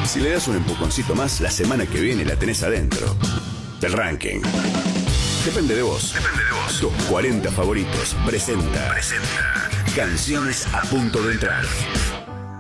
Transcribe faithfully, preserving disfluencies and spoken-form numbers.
Si le das un empujoncito más, la semana que viene la tenés adentro del ranking. Depende de vos. Depende de vos. Tus cuarenta favoritos presenta. Presenta. Canciones a punto de entrar.